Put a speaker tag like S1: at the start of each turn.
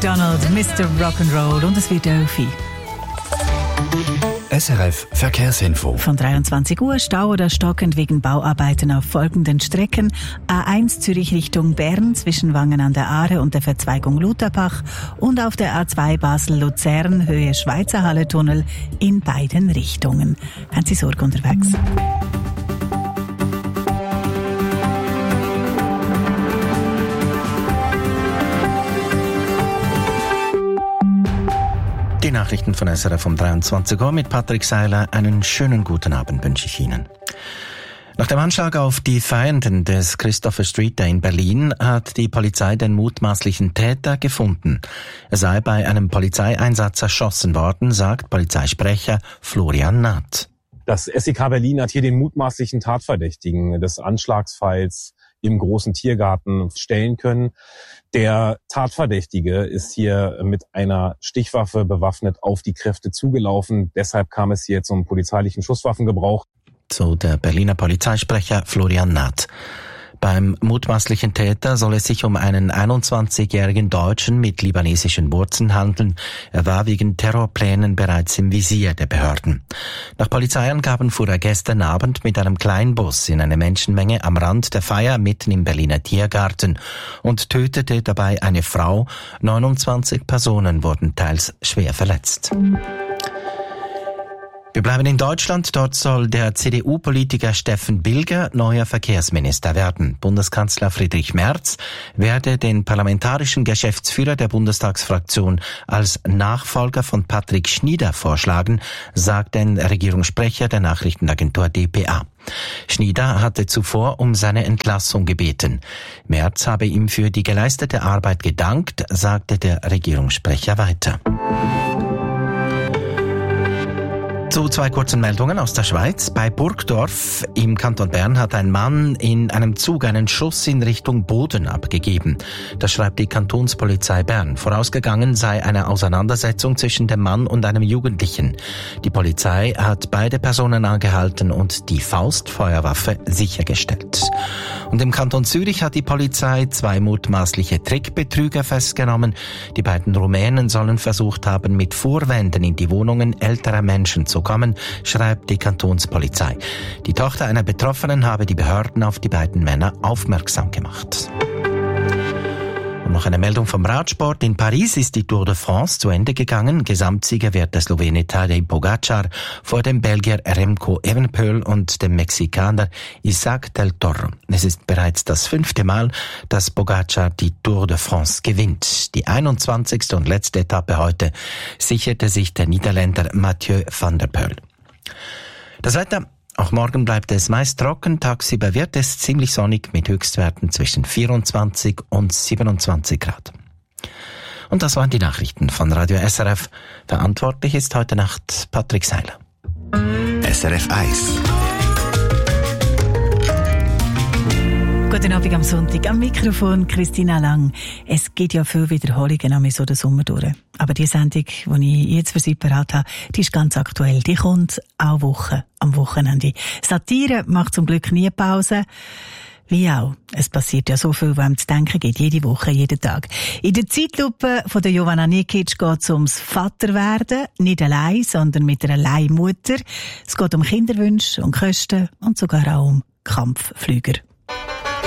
S1: McDonald, Mr. Rock'n'Roll und es wird 11.
S2: SRF Verkehrsinfo.
S1: Von 23 Uhr Stau oder stockend wegen Bauarbeiten auf folgenden Strecken: A1 Zürich Richtung Bern zwischen Wangen an der Aare und der Verzweigung Lutherbach und auf der A2 Basel-Luzern Höhe Schweizer Halle-Tunnel in beiden Richtungen. Haben Sie Sorge unterwegs?
S3: Die Nachrichten von SRF um 23 Uhr mit Patrick Seiler. Einen schönen guten Abend wünsche ich Ihnen. Nach dem Anschlag auf die Feiernden des Christopher Street Day in Berlin hat die Polizei den mutmaßlichen Täter gefunden. Er sei bei einem Polizeieinsatz erschossen worden, sagt Polizeisprecher Florian Naht.
S4: Das SEK Berlin hat hier den mutmaßlichen Tatverdächtigen des Anschlagsfalls im großen Tiergarten stellen können. Der Tatverdächtige ist hier mit einer Stichwaffe bewaffnet auf die Kräfte zugelaufen. Deshalb kam es hier zum polizeilichen Schusswaffengebrauch.
S3: So der Berliner Polizeisprecher Florian Naht. Beim mutmaßlichen Täter soll es sich um einen 21-jährigen Deutschen mit libanesischen Wurzeln handeln. Er war wegen Terrorplänen bereits im Visier der Behörden. Nach Polizeiangaben fuhr er gestern Abend mit einem Kleinbus in eine Menschenmenge am Rand der Feier mitten im Berliner Tiergarten und tötete dabei eine Frau. 29 Personen wurden teils schwer verletzt. Wir bleiben in Deutschland. Dort soll der CDU-Politiker Steffen Bilger neuer Verkehrsminister werden. Bundeskanzler Friedrich Merz werde den parlamentarischen Geschäftsführer der Bundestagsfraktion als Nachfolger von Patrick Schnieder vorschlagen, sagt ein Regierungssprecher der Nachrichtenagentur dpa. Schnieder hatte zuvor um seine Entlassung gebeten. Merz habe ihm für die geleistete Arbeit gedankt, sagte der Regierungssprecher weiter. Zu zwei kurzen Meldungen aus der Schweiz. Bei Burgdorf im Kanton Bern hat ein Mann in einem Zug einen Schuss in Richtung Boden abgegeben. Das schreibt die Kantonspolizei Bern. Vorausgegangen sei eine Auseinandersetzung zwischen dem Mann und einem Jugendlichen. Die Polizei hat beide Personen angehalten und die Faustfeuerwaffe sichergestellt. Und im Kanton Zürich hat die Polizei zwei mutmaßliche Trickbetrüger festgenommen. Die beiden Rumänen sollen versucht haben, mit Vorwänden in die Wohnungen älterer Menschen zu kommen, schreibt die Kantonspolizei. Die Tochter einer Betroffenen habe die Behörden auf die beiden Männer aufmerksam gemacht. Und noch eine Meldung vom Radsport. In Paris ist die Tour de France zu Ende gegangen. Gesamtsieger wird der Slowene Tadej Pogacar vor dem Belgier Remco Evenepoel und dem Mexikaner Isaac del Toro. Es ist bereits das 5. Mal, dass Pogacar die Tour de France gewinnt. Die 21. und letzte Etappe heute sicherte sich der Niederländer Mathieu van der Poel. Das Wetter. Auch morgen bleibt es meist trocken, tagsüber wird es ziemlich sonnig mit Höchstwerten zwischen 24 und 27 Grad. Und das waren die Nachrichten von Radio SRF. Verantwortlich ist heute Nacht Patrick Seiler.
S2: SRF 1.
S1: Guten Abend am Sonntag. Am Mikrofon Christina Lang. Es gibt ja viele Wiederholungen am so den Sommer durch. Aber die Sendung, die ich jetzt für Sie parat habe, die ist ganz aktuell. Die kommt auch am Wochenende. Satire macht zum Glück nie Pause. Wie auch. Es passiert ja so viel, was einem zu denken gibt. Jede Woche, jeden Tag. In der Zeitlupe von der Jovana Nikic geht es ums Vaterwerden. Nicht allein, sondern mit einer Leihmutter. Es geht um Kinderwünsche, um Kosten und sogar auch um Kampfflüger.